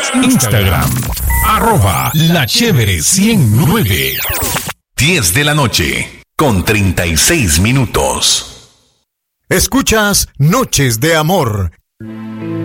Instagram, @lachévere109. 10 de la noche, con 36 minutos. Escuchas Noches de Amor.